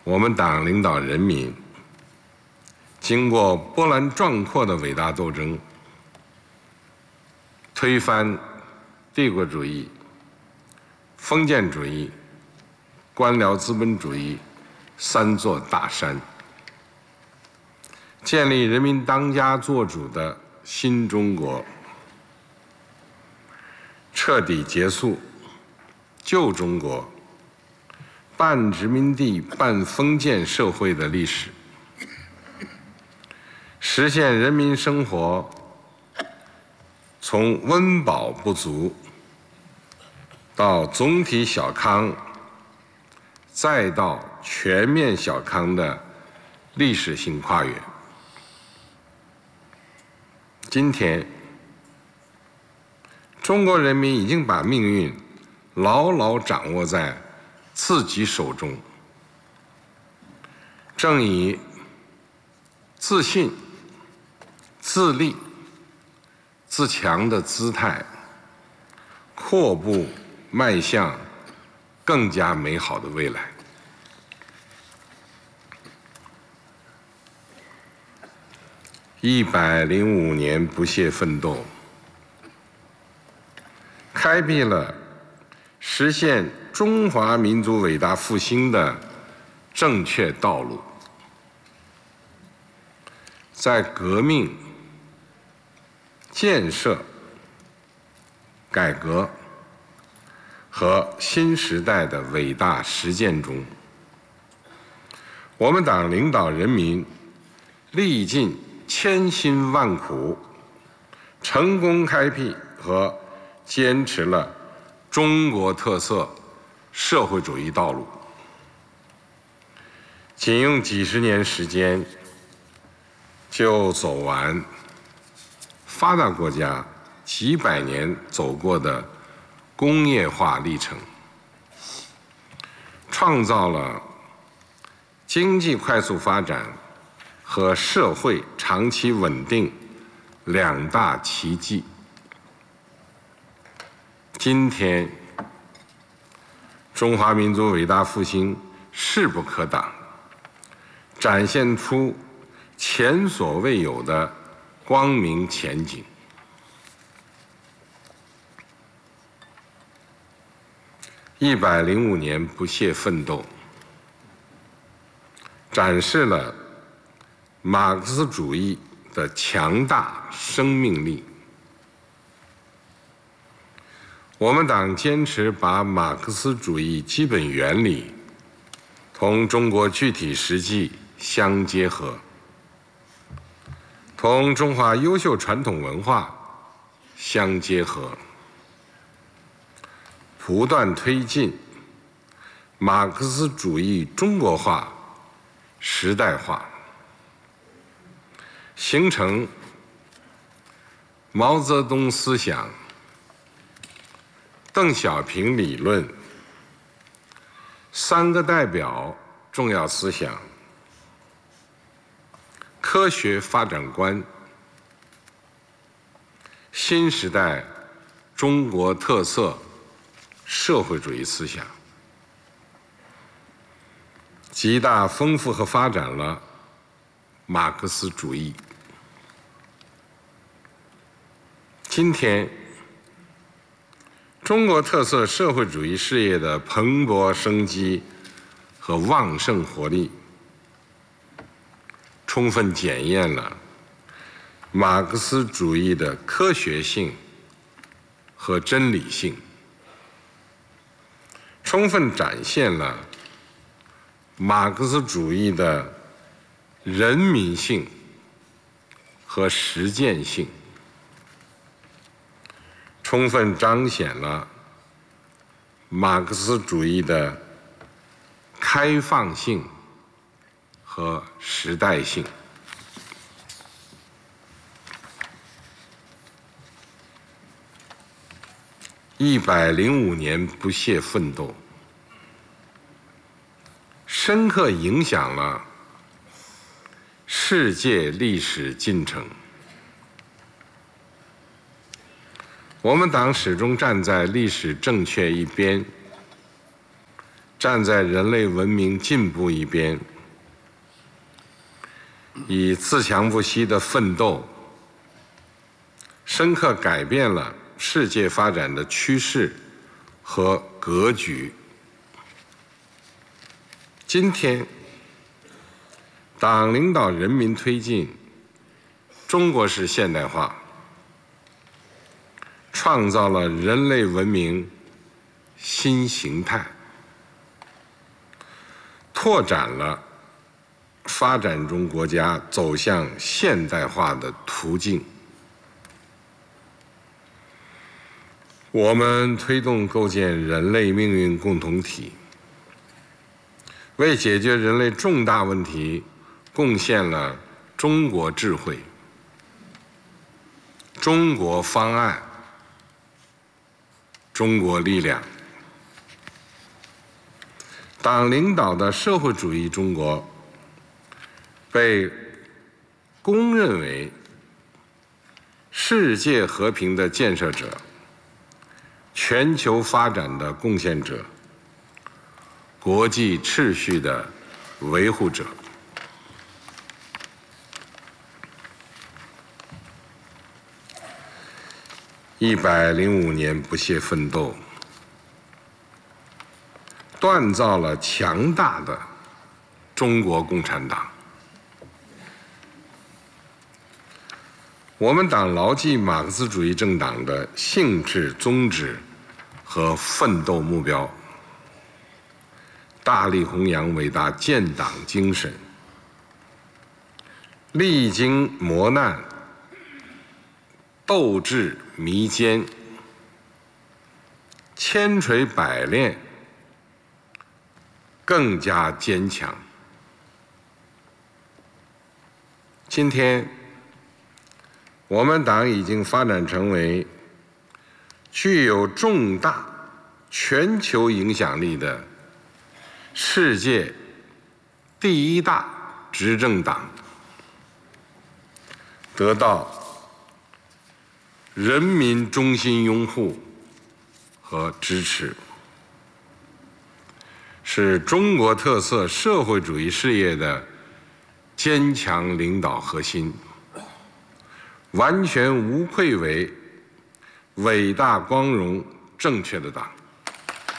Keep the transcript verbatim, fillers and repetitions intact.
我们党领导人民经过波澜壮阔的伟大斗争，推翻帝国主义、封建主义、官僚资本主义三座大山，建立人民当家作主的新中国，彻底结束旧中国半殖民地半封建社会的历史，实现人民生活从温饱不足到总体小康，再到全面小康的历史性跨越。今天，中国人民已经把命运牢牢掌握在自己手中，正以自信、自立、自强的姿态，阔步迈向更加美好的未来。一百零五年不懈奋斗，开辟了实现中华民族伟大复兴的正确道路。在革命、建设、改革和新时代的伟大实践中，我们党领导人民历尽千辛万苦，成功开辟和坚持了中国特色社会主义道路。仅用几十年时间，就走完发达国家几百年走过的工业化历程，创造了经济快速发展和社会长期稳定两大奇迹。今天，中华民族伟大复兴势不可挡，展现出前所未有的光明前景。一百零五年不懈奋斗，展示了马克思主义的强大生命力。我们党坚持把马克思主义基本原理同中国具体实际相结合，同中华优秀传统文化相结合，不断推进马克思主义中国化、时代化，形成毛泽东思想、邓小平理论、三个代表重要思想、科学发展观、新时代中国特色社会主义思想，极大丰富和发展了马克思主义。今天，中国特色社会主义事业的蓬勃生机和旺盛活力，充分检验了马克思主义的科学性和真理性，充分展现了马克思主义的人民性和实践性，充分彰显了马克思主义的开放性和时代性。一百零五年不懈奋斗，深刻影响了世界历史进程。我们党始终站在历史正确一边， 站在人类文明进步一边，以自强不息的奋斗，深刻改变了世界发展的趋势和格局。今天，党领导人民推进中国式现代化，创造了人类文明新形态，拓展了发展中国家走向现代化的途径。我们推动构建人类命运共同体，为解决人类重大问题贡献了中国智慧、中国方案、中国力量。党领导的社会主义中国被公认为世界和平的建设者、全球发展的贡献者、国际秩序的维护者。一百零五年不懈奋斗，锻造了强大的中国共产党。我们党牢记马克思主义政党的性质、宗旨和奋斗目标，大力弘扬伟大建党精神，历经磨难，斗志弥坚，千锤百炼，更加坚强。今天，我们党已经发展成为具有重大全球影响力的世界第一大执政党，得到人民衷心拥护和支持，是中国特色社会主义事业的坚强领导核心，完全无愧为伟大、光荣、正确的党。